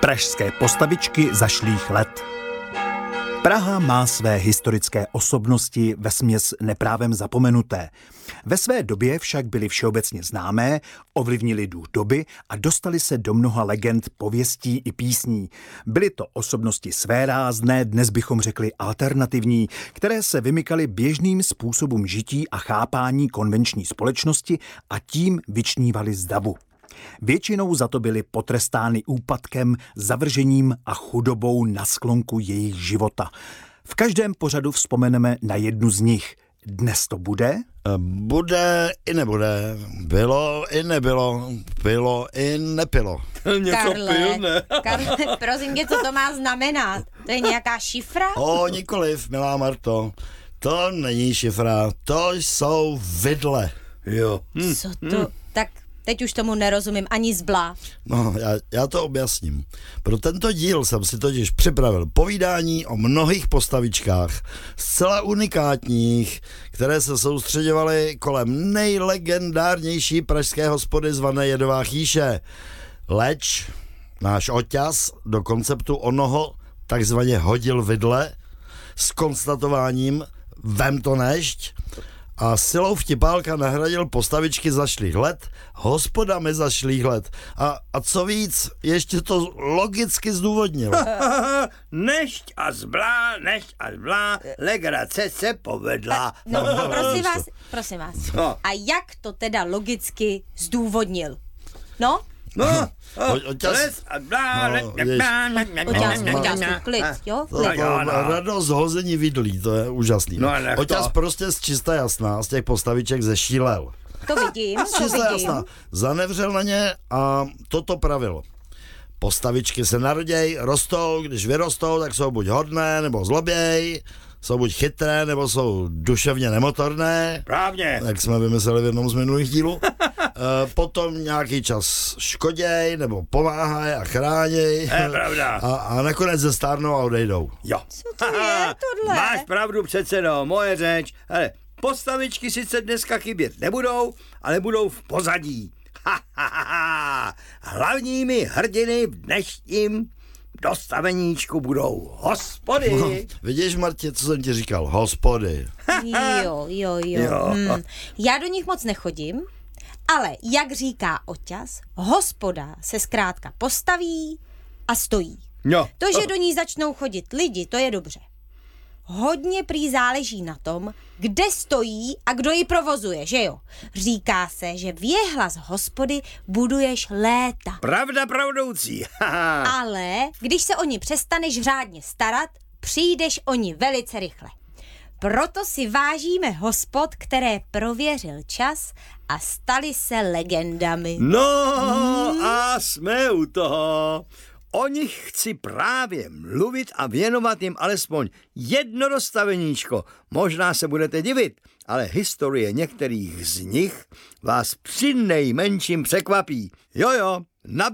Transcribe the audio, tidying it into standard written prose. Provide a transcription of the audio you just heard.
Pražské postavičky zašlých let. Praha má své historické osobnosti vesměs neprávem zapomenuté. Ve své době však byly všeobecně známé, ovlivnily duch doby a dostali se do mnoha legend, pověstí i písní. Byly to osobnosti svérázné, dnes bychom řekli alternativní, které se vymykaly běžným způsobům žití a chápání konvenční společnosti a tím vyčnívaly z davu. Většinou za to byly potrestány úpadkem, zavržením a chudobou na sklonku jejich života. V každém pořadu vzpomeneme na jednu z nich. Dnes to bude? Bude i nebude. Bylo i nebylo. Pilo i nepilo. Karle, prosím tě, co to má znamenat? To je nějaká šifra? Nikoliv, milá Marto. To není šifra, to jsou vidle. Jo. Co to? Tak teď už tomu nerozumím ani zblá. No, já to objasním. Pro tento díl jsem si totiž připravil povídání o mnohých postavičkách, zcela unikátních, které se soustředovaly kolem nejlegendárnější pražské hospody zvané Jedová chýše. Leč náš oťas do konceptu onoho takzvaně hodil vidle s konstatováním vem to nešť a silou vtipálka nahradil postavičky zašlých let hospodami zašlých let. A co víc, ještě to logicky zdůvodnil. Nešť a zblá, legrace se povedla. No, prosím vás. No. A jak to teda logicky zdůvodnil? No? Les a blá, Oťas, klid, jo? Radost hození vidlí, to je úžasný. Oťas prostě z čista jasná, z těch postaviček zešílel. To vidím. Jasná. Zanevřel na ně a toto pravilo. Postavičky se naroděj, rostou, když vyrostou, tak jsou buď hodné, nebo zloběj, jsou buď chytré, nebo jsou duševně nemotorné. Právně. Jak jsme vymysleli v jednom z minulých dílů. Potom nějaký čas škoděj, nebo pomáhaj a chráněj. Je pravda. A nakonec ze stárnou a odejdou. Jo. Co to je tohle? Máš pravdu přece, no, moje řeč. Hele, postavičky sice dneska chybět nebudou, ale budou v pozadí. Hlavními hrdiny v dnešním dostaveníčku budou hospody. No, vidíš, Martě, co jsem ti říkal? Hospody. Jo. Já do nich moc nechodím, ale jak říká Oťas, hospoda se zkrátka postaví a stojí. Jo. To, že do ní začnou chodit lidi, to je dobře. Hodně prý záleží na tom, kde stojí a kdo ji provozuje, že jo? Říká se, že věhlas hospody buduješ léta. Pravda pravdoucí. Ale když se o ní přestaneš řádně starat, přijdeš o ní velice rychle. Proto si vážíme hospod, které prověřil čas a staly se legendami. No a jsme u toho. O nich chci právě mluvit a věnovat jim alespoň jedno dostaveníčko. Možná se budete divit, ale historie některých z nich vás přinejmenším překvapí. Jo,